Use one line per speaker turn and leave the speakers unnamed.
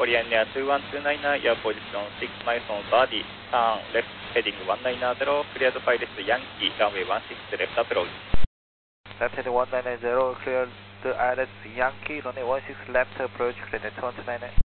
Korean Air 2129, your position 6 miles on body, turn left heading 190, cleared pilot Yankee, runway 16 left approach.
Left heading 190, cleared ILS Yankee, runway 16 left approach, cleared 299.